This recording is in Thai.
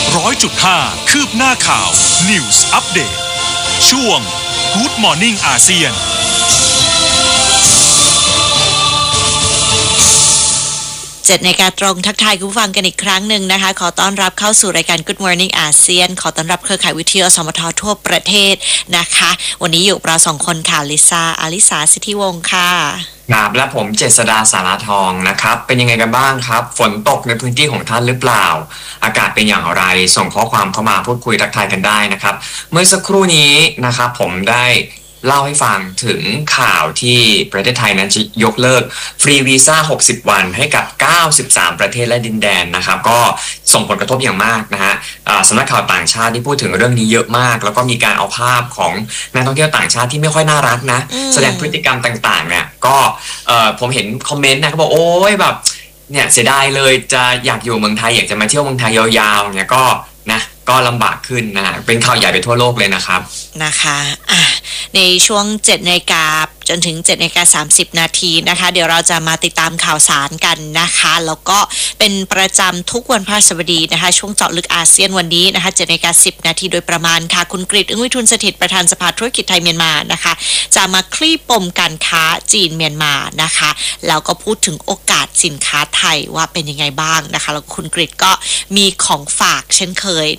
100.5 คืบหน้าข่าว News Update ช่วง Good Morning อาเซียน 7 นาฬิกาตรงทักทายคุณผู้ฟังกันอีกครั้งหนึ่งนะคะขอต้อนรับเข้าสู่รายการ Good Morning อาเซียนขอต้อนรับเครือข่ายวิทยุอสมททั่วประเทศนะคะวันนี้อยู่เรา2คนค่ะลิซ่าอลิสาสิทธิวงศ์ค่ะครับและผมเจษฎาสาราทองนะครับเป็นยังไงกันบ้างครับฝนตกในพื้นที่ของท่านหรือเปล่าอากาศเป็นอย่างไรส่งข้อความเข้ามาพูดคุยทักทายกันได้นะครับเมื่อสักครู่นี้นะครับผมได้เล่าให้ฟังถึงข่าวที่ประเทศไทยนั้นจะยกเลิกฟรีวีซ่า60 วันให้กับ93ประเทศและดินแดนนะครับก็ส่งผลกระทบอย่างมากนะฮะสำนักข่าวต่างชาติที่พูดถึงเรื่องนี้เยอะมากแล้วก็มีการเอาภาพของนักท่องเที่ยวต่างชาติที่ไม่ค่อยน่ารักนะแสดงพฤติกรรมต่างๆเนี่ยก็ผมเห็นคอมเมนต์นะเขาบอกโอ้ยแบบเนี่ยเสียดายเลยจะอยากอยู่เมืองไทยอยากจะมาเที่ยวเมืองไทยยาวๆเนี่ยก็ลำบากขึ้นนะเป็นข่าวใหญ่ไปทั่วโลกเลยนะครับนะคะในช่วง 7 นาฬิกาจนถึง 7 นาฬิกา 30 นาทีนะคะเดี๋ยวเราจะมาติดตามข่าวสารกันนะคะแล้วก็เป็นประจำทุกวันพฤหัสบดีนะคะช่วงเจาะลึกอาเซียนวันนี้นะคะ 7 นาฬิกา 10 นาทีโดยประมาณค่ะคุณกฤษ อึ้งวิทูลสถิตประธานสภาธุรกิจไทยเมียนมานะคะจะมาคลี่ปมการค้าจีนเมียนมานะคะแล้วก็พูดถึงโอกาสสินค้าไทยว่าเป็นยังไงบ้างนะคะแล้วคุณกฤษก็มีของฝากเช่นเคย